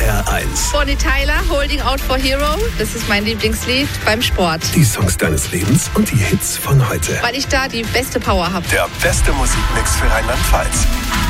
HR1. Bonnie Tyler, Holding Out for Hero. Das ist mein Lieblingslied beim Sport. Die Songs deines Lebens und die Hits von heute. Weil ich da die beste Power habe. Der beste Musikmix für Rheinland-Pfalz.